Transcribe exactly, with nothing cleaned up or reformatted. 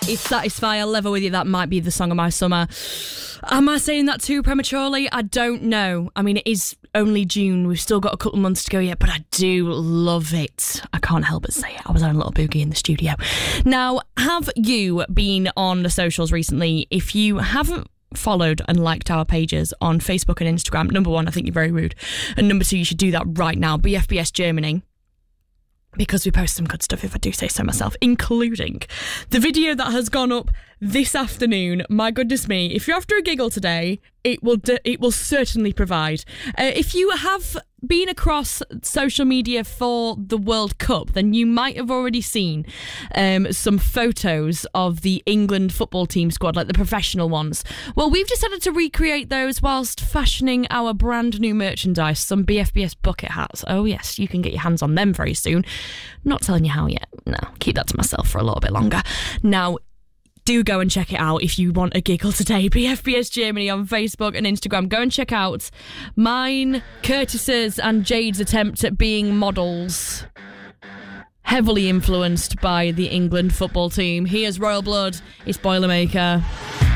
It's Satisfy, I'll level with you, that might be the song of my summer. Am I saying that too prematurely? I don't know. I mean, it is only June. We've still got a couple of months to go yet, but I do love it. I can't help but say it. I was on a little boogie in the studio. Now, have you been on the socials recently? If you haven't followed and liked our pages on Facebook and Instagram, number one, I think you're very rude. And number two, you should do that right now. B F B S Germany. Because we post some good stuff, if I do say so myself, including the video that has gone up this afternoon. My goodness me, if you're after a giggle today, it will d- it will certainly provide. Uh, if you have been across social media for the World Cup, then you might have already seen um, some photos of the England football team squad, like the professional ones. Well, we've decided to recreate those whilst fashioning our brand new merchandise, some B F B S bucket hats. Oh yes, you can get your hands on them very soon. Not telling you how yet. No, keep that to myself for a little bit longer. Now, do go and check it out if you want a giggle today. B F B S Germany on Facebook and Instagram. Go and check out mine, Curtis's and Jade's attempt at being models. Heavily influenced by the England football team. Here's Royal Blood. It's Boilermaker.